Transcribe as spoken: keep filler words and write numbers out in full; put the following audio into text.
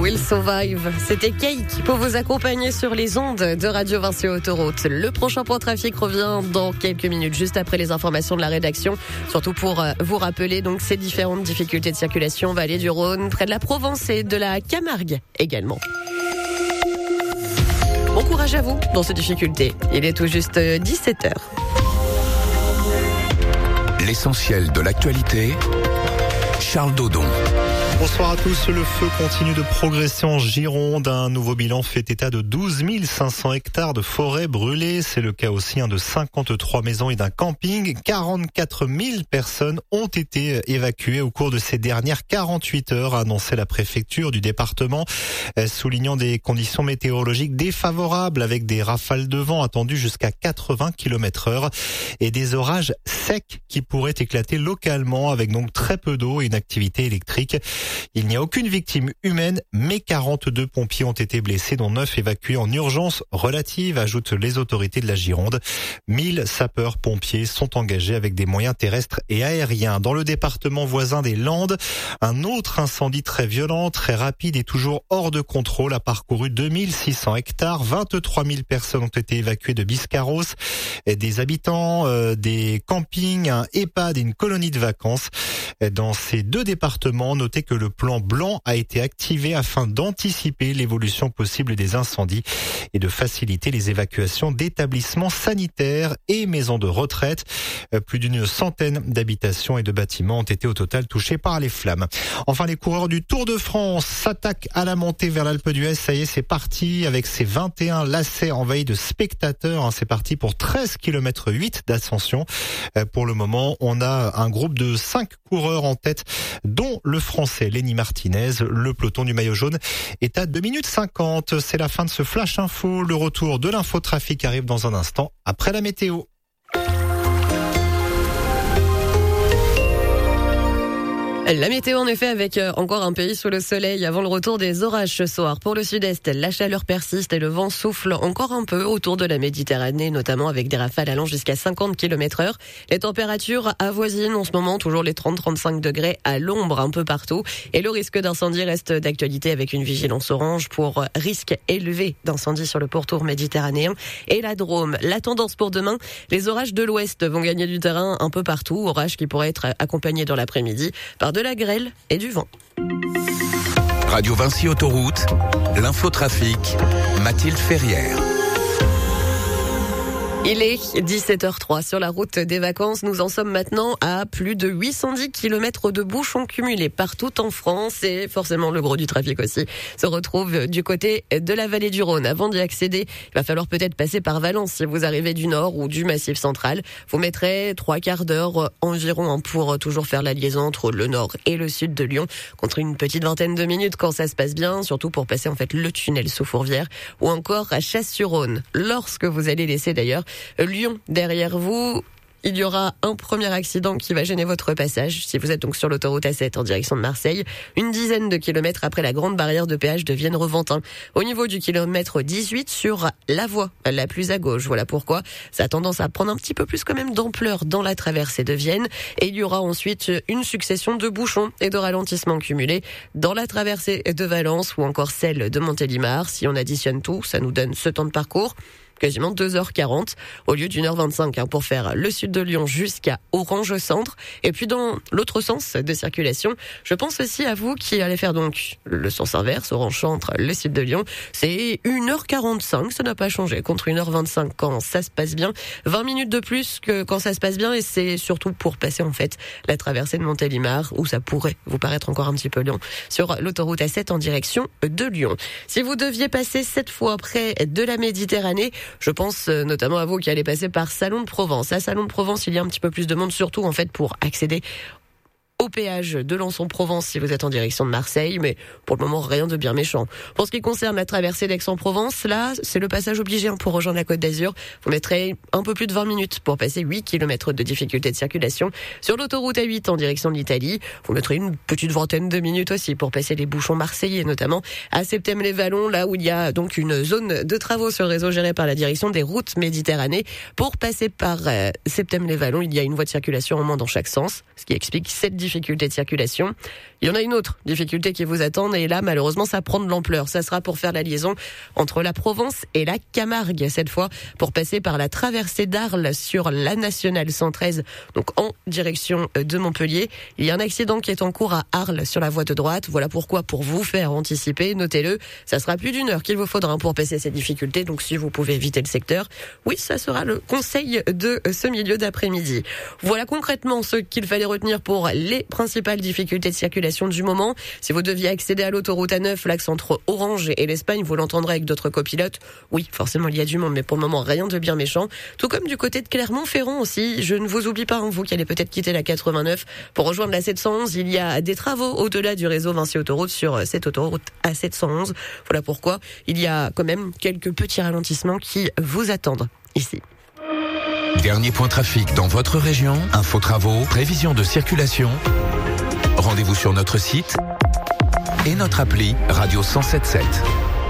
Will Survive. C'était Cake pour vous accompagner sur les ondes de Radio Vinci Autoroute. Le prochain point trafic revient dans quelques minutes, juste après les informations de la rédaction. Surtout pour vous rappeler donc ces différentes difficultés de circulation, vallée du Rhône, près de la Provence et de la Camargue également. Bon courage à vous dans ces difficultés. Il est tout juste dix-sept heures. L'essentiel de l'actualité, Charles Dodon. Bonsoir à tous. Le feu continue de progresser en Gironde. Un nouveau bilan fait état de douze mille cinq cents hectares de forêt brûlés. C'est le cas aussi de cinquante-trois maisons et d'un camping. quarante-quatre mille personnes ont été évacuées au cours de ces dernières quarante-huit heures, a annoncé la préfecture du département, soulignant des conditions météorologiques défavorables avec des rafales de vent attendues jusqu'à quatre-vingts kilomètres heure et des orages secs qui pourraient éclater localement avec donc très peu d'eau et une activité électrique. Il n'y a aucune victime humaine, mais quarante-deux pompiers ont été blessés, dont neuf évacués en urgence relative, ajoutent les autorités de la Gironde. mille sapeurs-pompiers sont engagés avec des moyens terrestres et aériens. Dans le département voisin des Landes, un autre incendie très violent, très rapide et toujours hors de contrôle a parcouru deux mille six cents hectares. vingt-trois mille personnes ont été évacuées de Biscarrosse. Des habitants, euh, des campings, un EHPAD et une colonie de vacances. Dans ces deux départements, notez que le plan blanc a été activé afin d'anticiper l'évolution possible des incendies et de faciliter les évacuations d'établissements sanitaires et maisons de retraite. Plus d'une centaine d'habitations et de bâtiments ont été au total touchés par les flammes. Enfin, les coureurs du Tour de France s'attaquent à la montée vers l'Alpe d'Huez. Ça y est, c'est parti avec ses vingt et un lacets envahis de spectateurs. C'est parti pour treize kilomètres huit d'ascension. Pour le moment, on a un groupe de cinq coureurs en tête, dont le Français Lenny Martinez. Le peloton du maillot jaune est à deux minutes cinquante. C'est la fin de ce Flash Info. Le retour de l'infotrafic arrive dans un instant après la météo. La météo en effet avec encore un pays sous le soleil avant le retour des orages ce soir. Pour le sud-est, la chaleur persiste et le vent souffle encore un peu autour de la Méditerranée, notamment avec des rafales allant jusqu'à cinquante kilomètres heure. Les températures avoisinent en ce moment toujours les trente à trente-cinq degrés à l'ombre un peu partout. Et le risque d'incendie reste d'actualité avec une vigilance orange pour risque élevé d'incendie sur le pourtour méditerranéen et la Drôme. La tendance pour demain, les orages de l'ouest vont gagner du terrain un peu partout. Orages qui pourraient être accompagnés dans l'après-midi par de la grêle et du vent. Radio Vinci Autoroute, l'infotrafic, Mathilde Ferrière. Il est dix-sept heures zéro trois sur la route des vacances. Nous en sommes maintenant à plus de huit cent dix kilomètres de bouchons cumulés partout en France et forcément le gros du trafic aussi se retrouve du côté de la vallée du Rhône. Avant d'y accéder, il va falloir peut-être passer par Valence si vous arrivez du nord ou du Massif central. Vous mettrez trois quarts d'heure environ pour toujours faire la liaison entre le nord et le sud de Lyon, contre une petite vingtaine de minutes quand ça se passe bien, surtout pour passer en fait le tunnel sous Fourvière ou encore à Chasse-sur-Rhône. Lorsque vous allez laisser d'ailleurs Lyon derrière vous, il y aura un premier accident qui va gêner votre passage si vous êtes donc sur l'autoroute A sept en direction de Marseille, une dizaine de kilomètres après la grande barrière de péage de Vienne-Reventin. Au niveau du kilomètre dix-huit sur la voie la plus à gauche. Voilà pourquoi ça a tendance à prendre un petit peu plus quand même d'ampleur dans la traversée de Vienne. Et il y aura ensuite une succession de bouchons et de ralentissements cumulés dans la traversée de Valence ou encore celle de Montélimar. Si on additionne tout, ça nous donne ce temps de parcours. Quasiment deux heures quarante au lieu d'une heure vingt-cinq hein, pour faire le sud de Lyon jusqu'à Orange Centre. Et puis dans l'autre sens de circulation, je pense aussi à vous qui allez faire donc le sens inverse, Orange Centre, le sud de Lyon. C'est une heure quarante-cinq, ça n'a pas changé, contre une heure vingt-cinq quand ça se passe bien. vingt minutes de plus que quand ça se passe bien et c'est surtout pour passer en fait la traversée de Montélimar où ça pourrait vous paraître encore un petit peu long sur l'autoroute A sept en direction de Lyon. Si vous deviez passer cette fois près de la Méditerranée, je pense notamment à vous qui allez passer par Salon de Provence. À Salon de Provence, il y a un petit peu plus de monde, surtout en fait pour accéder au péage de Lançon-Provence si vous êtes en direction de Marseille, mais pour le moment rien de bien méchant. Pour ce qui concerne la traversée d'Aix-en-Provence, là c'est le passage obligé pour rejoindre la Côte d'Azur. Vous mettrez un peu plus de vingt minutes pour passer huit kilomètres de difficulté de circulation. Sur l'autoroute A huit en direction de l'Italie, vous mettrez une petite vingtaine de minutes aussi pour passer les bouchons marseillais, notamment à Septèmes-les-Vallons, là où il y a donc une zone de travaux sur le réseau géré par la direction des routes Méditerranée. Pour passer par euh, Septèmes-les-Vallons, il y a une voie de circulation en moins dans chaque sens, ce qui explique cette difficultés de circulation. Il y en a une autre difficulté qui vous attend et là, malheureusement, ça prend de l'ampleur. Ça sera pour faire la liaison entre la Provence et la Camargue, cette fois, pour passer par la traversée d'Arles sur la nationale cent treize, donc en direction de Montpellier. Il y a un accident qui est en cours à Arles sur la voie de droite. Voilà pourquoi, pour vous faire anticiper, notez-le, ça sera plus d'une heure qu'il vous faudra pour passer ces difficultés. Donc si vous pouvez éviter le secteur, oui, ça sera le conseil de ce milieu d'après-midi. Voilà concrètement ce qu'il fallait retenir pour les principales difficultés de circulation du moment. Si vous deviez accéder à l'autoroute A neuf, l'axe entre Orange et l'Espagne, vous l'entendrez avec d'autres copilotes. Oui, forcément, il y a du monde, mais pour le moment, rien de bien méchant. Tout comme du côté de Clermont-Ferrand aussi. Je ne vous oublie pas, hein, vous qui allez peut-être quitter la quatre-vingt-neuf pour rejoindre la sept cent onze. Il y a des travaux au-delà du réseau Vinci Autoroute sur cette autoroute A sept cent onze. Voilà pourquoi il y a quand même quelques petits ralentissements qui vous attendent ici. Dernier point trafic dans votre région, info travaux, prévision de circulation. Rendez-vous sur notre site et notre appli Radio cent sept sept.